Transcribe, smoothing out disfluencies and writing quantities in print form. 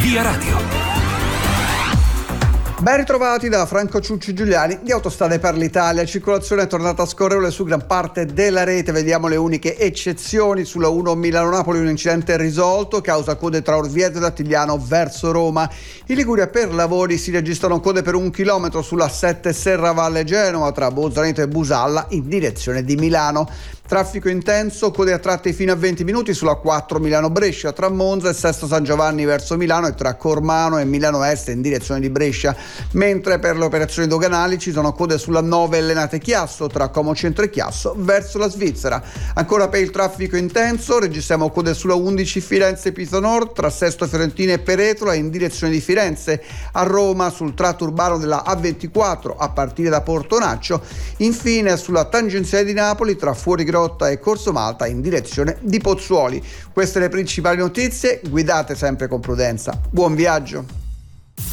Via Radio. Ben ritrovati da Franco Ciucci Giuliani di Autostrade per l'Italia. Circolazione è tornata scorrevole su gran parte della rete. Vediamo le uniche eccezioni. Sulla 1 Milano-Napoli un incidente risolto, causa code tra Orvieto ed Attigliano verso Roma. In Liguria per lavori si registrano code per 1 chilometro sulla 7 Serravalle Genova tra Bolzaneto e Busalla in direzione di Milano. Traffico intenso, code a tratti fino a 20 minuti sulla 4 Milano-Brescia tra Monza e Sesto San Giovanni verso Milano e tra Cormano e Milano Est in direzione di Brescia, mentre per le operazioni doganali ci sono code sulla 9 Lenate-Chiasso tra Como Centro e Chiasso verso la Svizzera. Ancora per il traffico intenso registriamo code sulla 11 Firenze-Pisa Nord tra Sesto Fiorentina e Peretola in direzione di Firenze, a Roma sul tratto urbano della A24 a partire da Portonaccio, infine sulla tangenziale di Napoli tra Fuorigrotta e Corso Malta in direzione di Pozzuoli. Queste le principali notizie, guidate sempre con prudenza. Buon viaggio!